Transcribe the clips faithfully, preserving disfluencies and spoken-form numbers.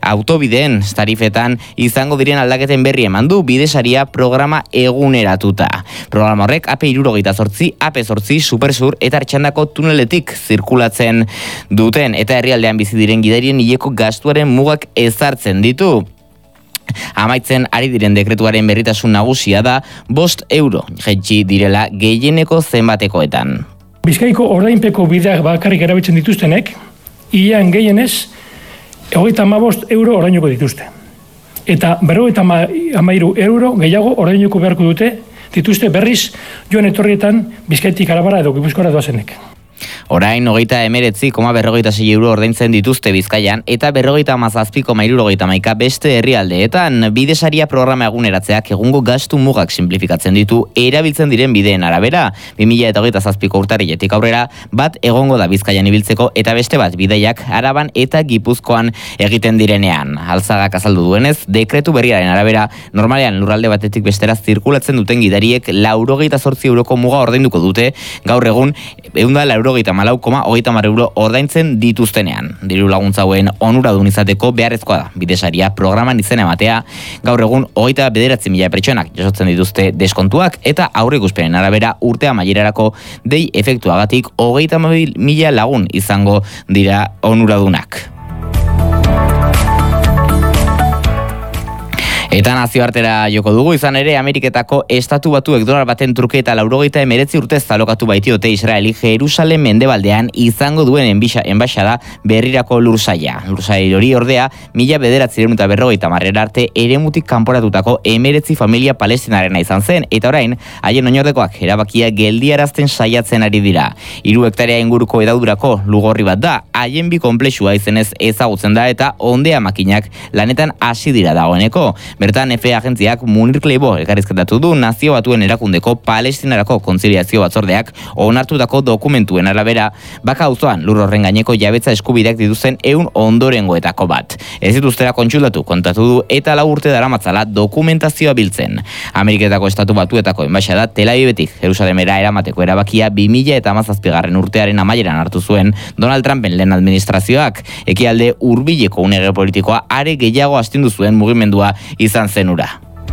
autobideen tarifetan izango diren aldaketen berri eman du bidesaria programa eguneratuta. Programa horrek A P hirurogeita zortzi, A P zortzi, Supersur eta Artxandako tuneletik zirkulatzen duten eta herrialdean bizi diren gidarien hileko gastuaren mugak ezartzen ditu. Amaitzen ari diren dekretuaren berritasun nagusia da bost euro jaitsi direla gehieneko zenbatekoetan. Bizkaiko ordainpeko bideak bakarrik erabiltzen dituztenek, hilean gehienez, hogeita hamabost euro ordainduko dituzte. Eta berrogeita hamairu euro gehiago ordainduko beharko dute dituzte berriz joan etorrietan Bizkaitik Arabara edo Gipuzkoara doazenek. Orain, hogeita emeretzi koma berrogeita sei euro ordaintzen dituzte Bizkaian eta berrogeita hamazazpi koma hirurogeita hamaika beste herrialdeetan. Bidesaria programa eguneratzeak egungo gastu mugak simplifikatzen ditu erabiltzen diren bideen arabera. bi mila hogeita zazpiko urtarriletik aurrera bat egongo da Bizkaian ibiltzeko eta beste bat bidaiak Araban eta Gipuzkoan egiten direnean. Alzagak azaldu duenez, dekretu berriaren arabera normalean lurralde batetik bestera zirkulatzen duten gidariek laurogeita zortzi euroko muga ordainduko dute, gaur egun ehun eta laurogeita hamalau koma hogeita hamar euro ordaintzen dituztenean. Diru laguntza hauen onuradun izateko beharrezkoa da bidesaria programan izena ematea, gaur egun hogeita bederatzi mila pertsonak jasotzen dituzte deskontuak eta aurreikuspenen arabera urte amaierarako dei efektuagatik hogeita mila lagun izango dira onuradunak. Eta nazioartera joko dugu, izan ere Ameriketako estatu batuek dolar baten truke eta laurogeita emeretzi urtez zalokatu baitiote Israeli Jerusalem mendebaldean izango duen enbaxada berrirako lursaila. Lursail hori ordea, mila bederatziehun eta berrogeita hamarera arte eremutik kanporatutako emeretzi familia palestinarena izan zen, eta orain, haien oinordekoak erabakia geldiarazten saiatzen ari dira. Hiru hektarea inguruko edaudurako lugorri bat da, haien bi konplexua izenez ezagutzen da eta ondea makinak lanetan hasi dira dagoeneko. Bertan, F agentziak Munir Kleibo elkarrizketatu du Nazio Batuen Erakundeko Palestinarako Kontziliazio Batzordeak onartutako dokumentuen arabera, baka auzoan lur horren gaineko jabetza eskubideak dituzten ehun ondorengoetako bat. Ez dituztera kontsultatu kontatu du eta lau urte daramatzala dokumentazioa biltzen. Ameriketako estatu batuetako enbaxada Tel Avivetik Jerusalemera eramateko erabakia bi mila hamazazpigarren urtearen amaieran hartu zuen Donald Trumpen lehen administrazioak, ekialde hurbileko une geopolitikoa are gehiago astindu zuen mugimendua izan zenura.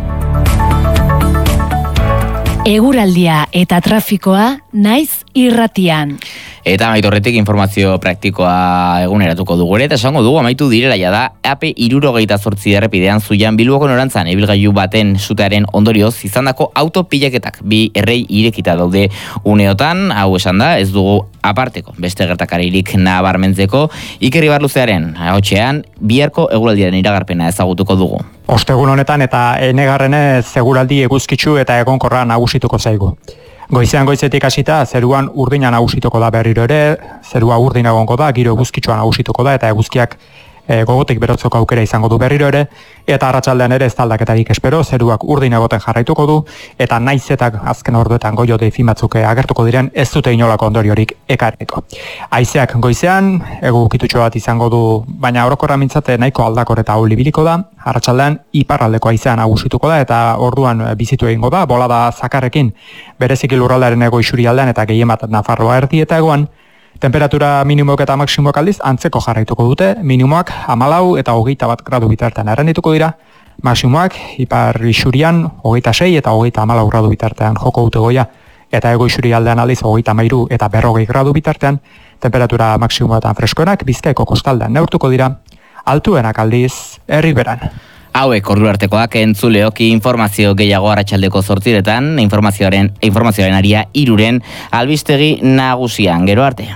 Eguraldia eta trafikoa naiz irratian. Eta amaitu horretik informazio praktikoa eguneratuko dugu ere, eta esango dugu amaitu direla ja da A P hirurogeita zortzi errepidean Zuian Bilboko norantzan ibilgailu baten sutearen ondorioz izandako autopilaketak bi errei irekita daude uneotan, hau esan da, ez dugu aparteko beste gertakaririk nabarmentzeko. Iker Ibarluzearen ahotsean biharko eguraldiaren iragarpena ezagutuko dugu. Ostegun honetan eta enegarrenez eguraldi eguzkitsu eta egonkorra nagusituko zaigu. Goizean goizetik hasita zeruan urdina nagusituko da berriro ere, zerua urdin egongo da, giro eguzkitsua nagusituko da eta eguzkiak e, gogotik berotzeko aukera izango du berriro ere, eta arratsaldean ere ez aldaketarik espero, zeruak urdin egoten jarraituko du eta naizetak azken orduetan goio deifin batzuk agertuko diren ez dute inolako ondoriorik ekarriko. Haizeak goizean egukitutxo bat izango du, baina orokorra mintzate nahiko aldakor eta ahul ibiliko da. Arratsaldean iparraldeko haizea nagusituko da eta orduan bizitu egingo da, bolada zakarrekin bereziki lurraldearen hego isurialdean eta gehien bat Nafarroa erdi eta egoan. Temperatura minimoak eta maksimoak aldiz antzeko jarraituko dute, minimoak hamalau eta hogeita bat gradu bitartean errendituko dira, maksimoak ipar isurian hogeita sei eta hogeita hamalau gradu bitartean joko dute goia, eta ego isurialdean aldiz hogeita hamairu eta berrogei gradu bitartean, temperatura maksimoetan freskoenak Bizkaiko kostaldean neurtuko dira, altuenak aldiz herriberan. Hauek ordu artekoak entzuleoki informazio gehiago arratsaldeko zortziretan, informazioaren, informazioaren aria iruren albistegi nagusian, gero arte.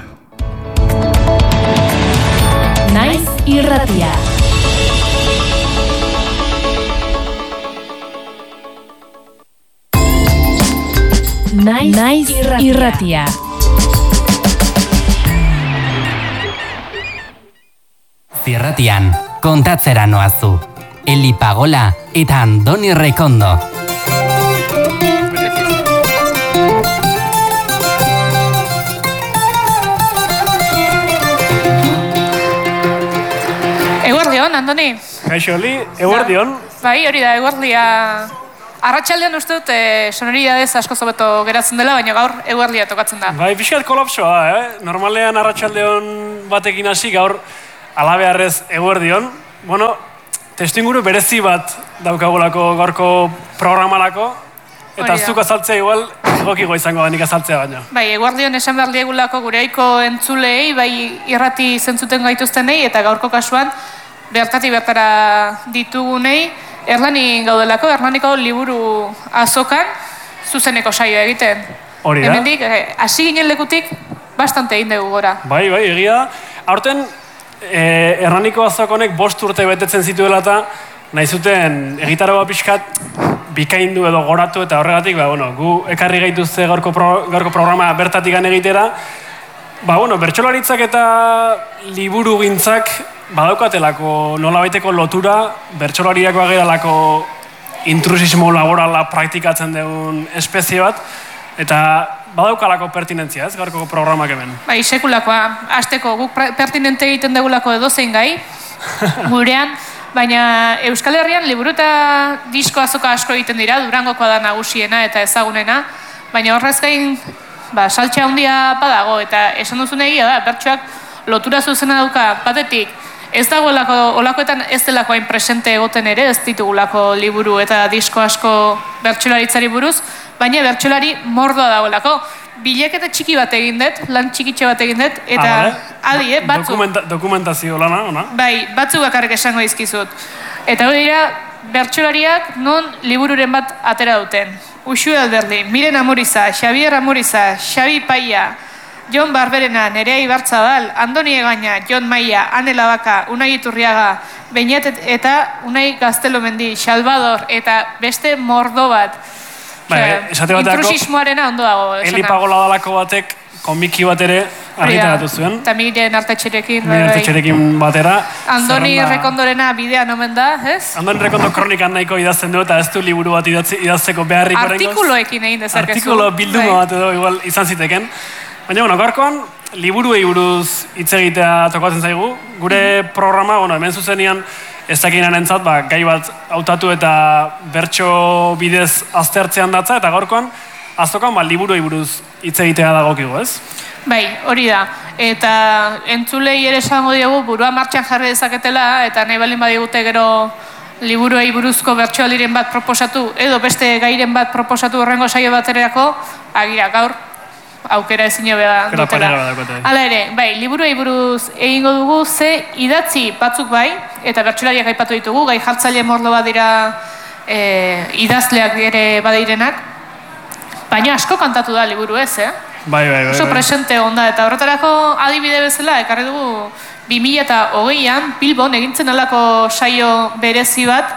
Naiz irratia. Naiz, Naiz irratia. irratia. Zirratian, kontatzera noazu. Eli Pagola eta Andoni Rekondo. Eguerdion, Andoni. Kaixo, Eli, eguerdion. Bai, hori da, eguerdia. Arratsaldean uste dut eh, sonoridadez asko zobeto geratzen dela, baina gaur eguerdia tokatzen da. Bai, pixkat kolapsoa da, eh? Normalean arratsaldeon batekin hasi gaur alabearrez eguerdion. bueno, testuinguru berezi bat daukagulako gaurko programarako, eta zuk azaltzea igual, egokigo izango da nik azaltzea baina. Bai, eguardion esan behar diegulako gure aiko entzulei, bai irrati zentzuten gaituztenei, eta gaurko kasuan, bertati bertara ditugunei, Erlani gaudelako, Erlaniko liburu azokan, zuzeneko saio egiten. Hori da. Hemendik, hasi ginen lekutik, bastante egin dugu gora. Bai, bai, egia da. Aurten, eh, Erlaniko azokonek bost urte betetzen zituela eta nahi zuten egitaragoa pixkat bikaindu edo goratu eta horregatik, ba, bueno, gu ekarri gaituzte gaurko, pro, gaurko programa bertatik gan egitera. Ba, bueno, bertsolaritzak eta liburu gintzak badaukatelako nolabaiteko lotura, bertsolariako ageralako intrusismo laborala praktikatzen dugun espezie bat, eta badaukalako pertinentzia, ez, gaurko programak hemen. Bai, sekulakoa, hasteko guk pertinente egiten dugulako edozein gai, gurean, baina Euskal Herrian liburu eta disko azoka asko egiten dira, Durangokoa da nagusiena eta ezagunena, baina horrez gain, ba, saltxe handia badago, eta esan duzun egia da, bertsoak lotura zuzena dauka, batetik, ez dagoelako, olakoetan ez delako hain presente egoten ere, ez ditugulako liburu eta disko asko bertsolaritzari buruz, baina bertsolari mordoa dagoelako. Bilekete txiki bat egin dut, lan txikitxe bat egin dut, eta ah, adi, eh, batzuk. Dokumenta, dokumentazio lana, ona? Bai, batzuk bakarrik esango dizkizut. Eta hori dira, bertsolariak non libururen bat atera duten. Uxue Alberdi, Miren Amuriza, Xabier Amuriza, Xabi Paia, Jon Barberena, Nerea Ibarzabal, Andoni Egaña, Jon Maia, Ane Labaka, Unai Iturriaga, Beñat eta Unai Gaztelomendi, Salvador, eta beste mordo bat. Bai, esate bateako, intrusismoarena ondo dago. Eli Pagola dalako batek komiki bat ere argitaratu zuen. Eta Miren Artetxerekin. Miren Artetxerekin batera. Andoni Rekondorena bidean omen da, ez? Andoni Rekondo kronikan nahiko idazten du eta ez du liburu bat idazteko beharrik horrengoz. Artikuloekin egin dezakezu. Artikulo bilduma bat edo igual izan ziteken. Baina, bueno, gaurkoan, liburuei buruz hitz egitea tokatzen zaigu. Gure programa, bueno, hemen zuzenian ez dakinan entzat, ba, gai bat hautatu eta bertso bidez aztertzean datza, eta gaurkoan, azokan, ba, liburuei buruz hitz egitea dagokigu, ez? Bai, hori da. Eta entzulei ere esango diogu burua martxan jarri dezaketela, eta nahi balin badigute gero liburuei buruzko bertsoaldiren bat proposatu, edo beste gairen bat proposatu horrengo saio baterako, agira, gaur, aukera ezin hobea dutela. Hala ere, bai, liburuei buruz egingo dugu, ze idatzi batzuk bai, eta bertsolariak aipatu ditugu, gai jartzaile morlo bat dira e, idazleak ere badeirenak, baina asko kantatu da liburu ez, eh? Bai, bai, bai. Oso presente onda, eta horretarako adibide bezala, ekarri dugu bi mila hogeian Bilbon egintzen alako saio berezi bat,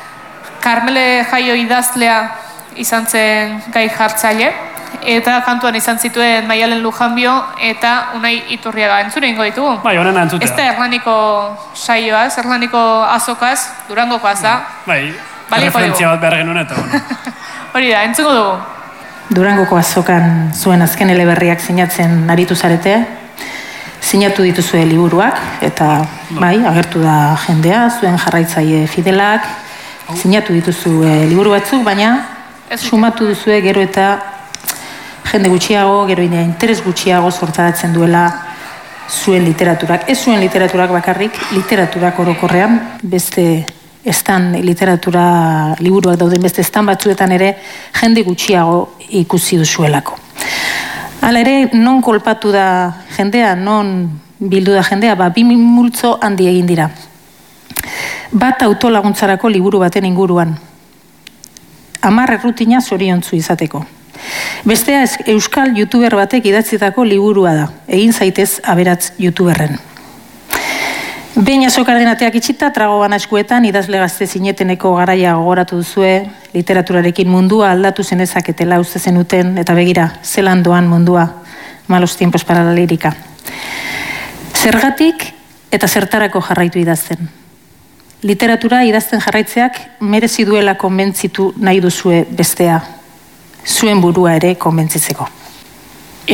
Karmele Jaio idazlea izan zen gai jartzaile, eta kantuan izan zituen Maialen Lujanbio eta Unai Iturriaga. Entzure ingo ditugu? Bai, honena entzutea. Ez da Erlaniko saioaz, Erlaniko azokaz, Durangokoaz da. Bai, referentzia bat behar genuen eta. Hori da, entzuko dugu. Durangoko azokan zuen azken eleberriak sinatzen aritu zarete, sinatu dituzue liburuak, eta bai, agertu da jendea, zuen jarraitzaile fidelak, sinatu dituzue liburu batzuk, baina sumatu duzue gero eta jende gutxiago, gero ina interes gutxiago sortaratzen duela zuen literaturak. Ez zuen literaturak bakarrik, literaturak orokorrean, beste estan literatura liburuak dauden beste estan batzuetan ere jende gutxiago ikusi duzuelako. Hala ere, non kolpatu da jendea, non bildu da jendea, ba, bi multzo handi egin dira. Bat autolaguntzarako liburu baten inguruan. Hamar errutina zoriontzu izateko. Bestea euskal youtuber batek idatzitako liburua da, egin zaitez aberatz youtuberren. Behin azokaren ateak itxita, trago banaskuetan, idazle gazte zineteneko garaia gogoratu duzue, literaturarekin mundua aldatu zenezaketela uste zenuten, eta begira, zelan doan mundua, malos tiempos para la lirika. Zergatik eta zertarako jarraitu idazten. Literatura idazten jarraitzeak merezi duela konbentzitu nahi duzue bestea, zuen burua ere konbentzitzeko.